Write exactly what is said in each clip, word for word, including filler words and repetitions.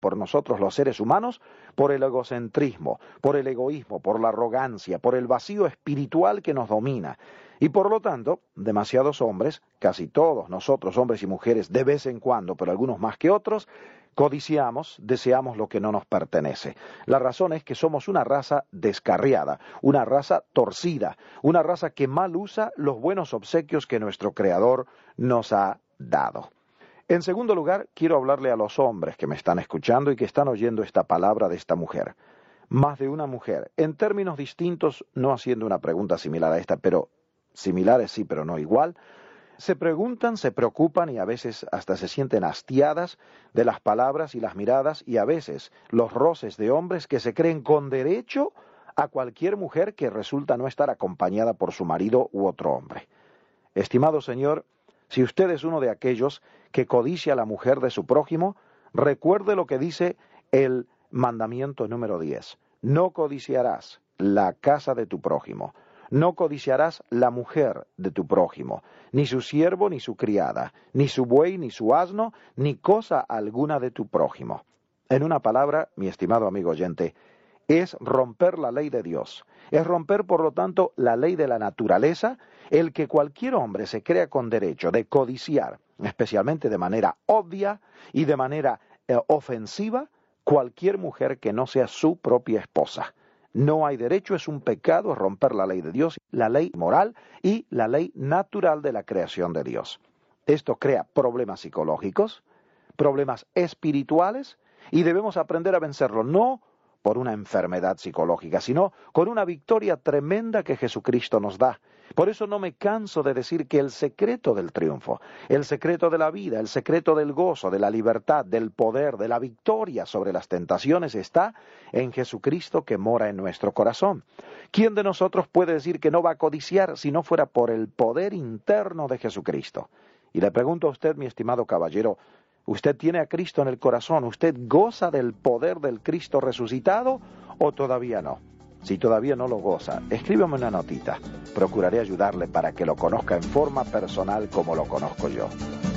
por nosotros los seres humanos por el egocentrismo, por el egoísmo, por la arrogancia, por el vacío espiritual que nos domina. Y por lo tanto, demasiados hombres, casi todos nosotros, hombres y mujeres, de vez en cuando, pero algunos más que otros, codiciamos, deseamos lo que no nos pertenece. La razón es que somos una raza descarriada, una raza torcida, una raza que mal usa los buenos obsequios que nuestro Creador nos ha dado. En segundo lugar, quiero hablarle a los hombres que me están escuchando y que están oyendo esta palabra de esta mujer. Más de una mujer, en términos distintos, no haciendo una pregunta similar a esta, pero similares sí, pero no igual, se preguntan, se preocupan y a veces hasta se sienten hastiadas de las palabras y las miradas y a veces los roces de hombres que se creen con derecho a cualquier mujer que resulta no estar acompañada por su marido u otro hombre. Estimado señor, si usted es uno de aquellos que codicia a la mujer de su prójimo, recuerde lo que dice el mandamiento número diez. No codiciarás la casa de tu prójimo. No codiciarás la mujer de tu prójimo, ni su siervo ni su criada, ni su buey ni su asno, ni cosa alguna de tu prójimo. En una palabra, mi estimado amigo oyente, es romper la ley de Dios. Es romper, por lo tanto, la ley de la naturaleza, el que cualquier hombre se crea con derecho de codiciar, especialmente de manera obvia y de manera eh, ofensiva, cualquier mujer que no sea su propia esposa. No hay derecho, es un pecado, es romper la ley de Dios, la ley moral y la ley natural de la creación de Dios. Esto crea problemas psicológicos, problemas espirituales, y debemos aprender a vencerlo, no por una enfermedad psicológica, sino con una victoria tremenda que Jesucristo nos da. Por eso no me canso de decir que el secreto del triunfo, el secreto de la vida, el secreto del gozo, de la libertad, del poder, de la victoria sobre las tentaciones está en Jesucristo que mora en nuestro corazón. ¿Quién de nosotros puede decir que no va a codiciar si no fuera por el poder interno de Jesucristo? Y le pregunto a usted, mi estimado caballero, ¿usted tiene a Cristo en el corazón? ¿Usted goza del poder del Cristo resucitado o todavía no? Si todavía no lo goza, escríbame una notita. Procuraré ayudarle para que lo conozca en forma personal como lo conozco yo.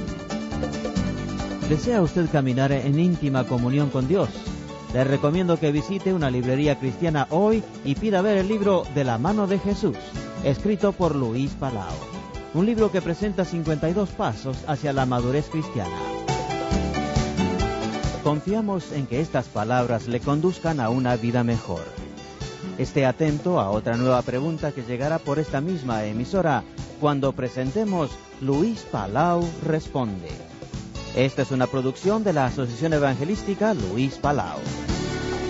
¿Desea usted caminar en íntima comunión con Dios? Le recomiendo que visite una librería cristiana hoy y pida ver el libro De la mano de Jesús, escrito por Luis Palau. Un libro que presenta cincuenta y dos pasos hacia la madurez cristiana. Confiamos en que estas palabras le conduzcan a una vida mejor. Esté atento a otra nueva pregunta que llegará por esta misma emisora cuando presentemos Luis Palau Responde. Esta es una producción de la Asociación Evangelística Luis Palau.